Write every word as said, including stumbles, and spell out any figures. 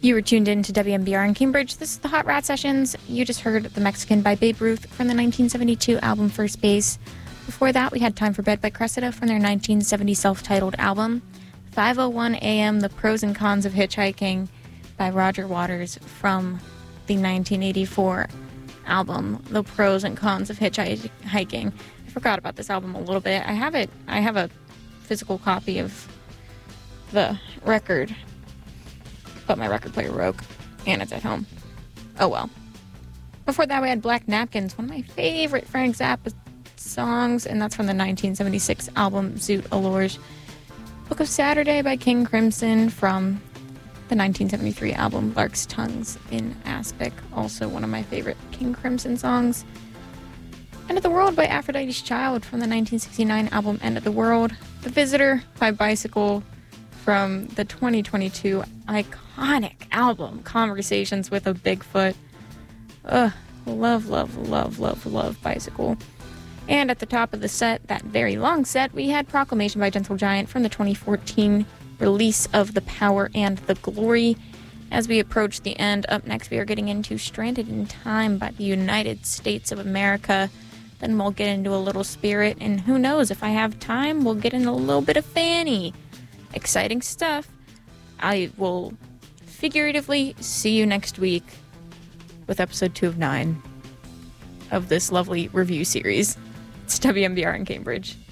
You were tuned in to W M B R in Cambridge. This is the Hot Rat Sessions. You just heard The Mexican by Babe Ruth from the nineteen seventy-two album First Base. Before that, we had Time for Bed by Cressida from their nineteen seventy self-titled album. five oh one a.m. The Pros and Cons of Hitchhiking by Roger Waters from the nineteen eighty-four album The Pros and Cons of Hitchhiking. I forgot about this album a little bit. I have it. I have a physical copy of the record, but my record player broke, and it's at home. Oh well. Before that, we had Black Napkins, one of my favorite Frank Zappa songs, and that's from the nineteen seventy-six album Zoot Allures. Book of Saturday by King Crimson from the nineteen seventy-three album Lark's Tongues in Aspic, also one of my favorite King Crimson songs. End of the World by Aphrodite's Child from the nineteen sixty-nine album End of the World. The Visitor by Bicycle from the twenty twenty-two iconic album Conversations with a Bigfoot. Ugh, love, love, love, love, love Bicycle. And at the top of the set, that very long set, we had Proclamation by Gentle Giant from the twenty fourteen release of The Power and the Glory. As we approach the end, up next we are getting into Stranded in Time by the United States of America. Then we'll get into a little Spirit, and who knows, if I have time, we'll get in a little bit of Fanny. Exciting stuff. I will figuratively see you next week with episode two of nine of this lovely review series. It's W M B R in Cambridge.